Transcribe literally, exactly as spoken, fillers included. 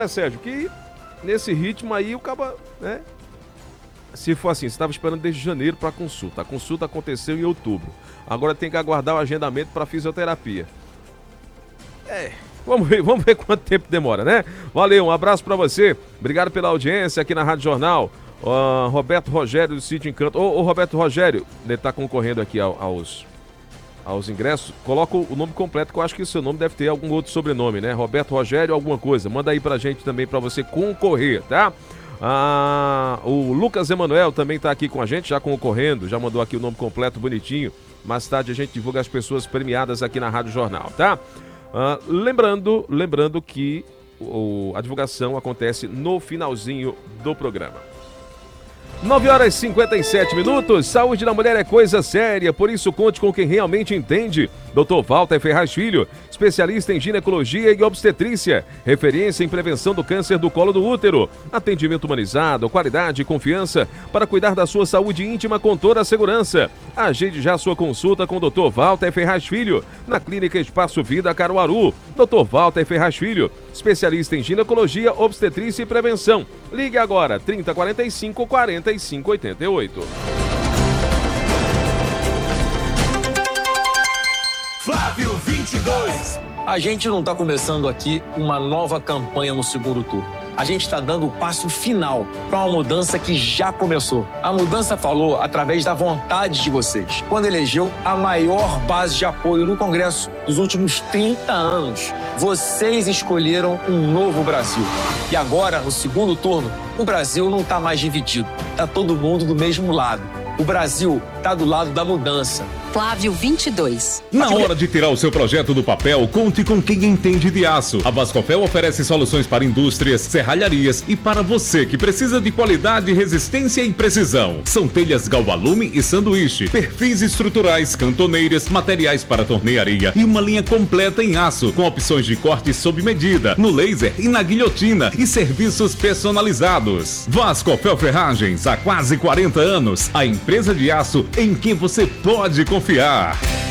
É, Sérgio, que nesse ritmo aí o cara, né? Se for assim, você estava esperando desde janeiro para a consulta. A consulta aconteceu em outubro. Agora tem que aguardar o agendamento para fisioterapia. É, vamos ver, vamos ver quanto tempo demora, né? Valeu, um abraço para você. Obrigado pela audiência aqui na Rádio Jornal. Uh, Roberto Rogério do Sítio Encanto. Ô, ô Roberto Rogério, ele está concorrendo aqui ao, aos, aos ingressos. Coloca o nome completo, que eu acho que o seu nome deve ter algum outro sobrenome, né? Roberto Rogério, alguma coisa. Manda aí pra gente também, pra você concorrer, tá? Ah, o Lucas Emanuel também tá aqui com a gente, já concorrendo, já mandou aqui o nome completo, bonitinho. Mais tarde a gente divulga as pessoas premiadas aqui na Rádio Jornal, tá? Ah, lembrando, lembrando que o, a divulgação acontece no finalzinho do programa. nove horas e cinquenta e sete minutos, saúde da mulher é coisa séria, por isso conte com quem realmente entende. doutor Walter Ferraz Filho, especialista em ginecologia e obstetrícia, referência em prevenção do câncer do colo do útero. Atendimento humanizado, qualidade e confiança para cuidar da sua saúde íntima com toda a segurança. Agende já sua consulta com o doutor Walter Ferraz Filho, na Clínica Espaço Vida Caruaru. doutor Walter Ferraz Filho, especialista em ginecologia, obstetrícia e prevenção. Ligue agora, trinta, quarenta e cinco, quarenta e cinco, oitenta e oito. Flávio vinte e dois. A gente não está começando aqui uma nova campanha no segundo turno. A gente está dando o passo final para uma mudança que já começou. A mudança falou através da vontade de vocês, quando elegeu a maior base de apoio no Congresso dos últimos trinta anos. Vocês escolheram um novo Brasil. E agora, no segundo turno, o Brasil não está mais dividido. Está todo mundo do mesmo lado. O Brasil está do lado da mudança. Flávio vinte e dois. Na hora de tirar o seu projeto do papel, conte com quem entende de aço. A Vascofel oferece soluções para indústrias, serralharias e para você que precisa de qualidade, resistência e precisão. São telhas galvalume e sanduíche, perfis estruturais, cantoneiras, materiais para tornearia e uma linha completa em aço, com opções de corte sob medida, no laser e na guilhotina e serviços personalizados. Vascofel Ferragens, há quase quarenta anos, a empresa de aço em quem você pode confiar.